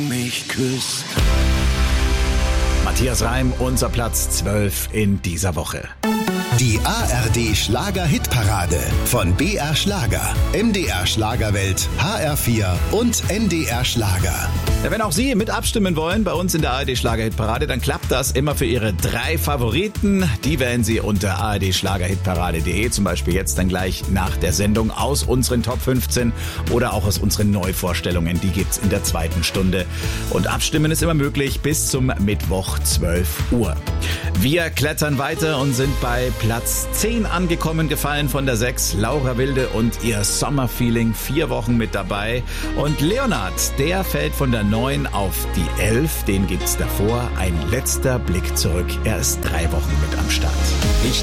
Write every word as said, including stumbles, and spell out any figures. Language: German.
mich küsst. Matthias Reim, unser Platz zwölf in dieser Woche. Die A R D Schlager-Hitparade von B R Schlager, M D R Schlagerwelt, H R vier und N D R Schlager. Ja, wenn auch Sie mit abstimmen wollen bei uns in der A R D Schlager-Hitparade, dann klappt das immer für Ihre drei Favoriten. Die wählen Sie unter a r d schlagerhitparade punkt de, zum Beispiel jetzt dann gleich nach der Sendung aus unseren Top fünfzehn oder auch aus unseren Neuvorstellungen. Die gibt's in der zweiten Stunde. Und abstimmen ist immer möglich bis zum Mittwoch zwölf Uhr. Wir klettern weiter und sind bei Platz zehn angekommen, gefallen von der sechs. Laura Wilde und ihr Sommerfeeling, vier Wochen mit dabei. Und Leonard, der fällt von der neun auf die elf. Den gibt's davor. Ein letzter Blick zurück. Er ist drei Wochen mit am Start. Ich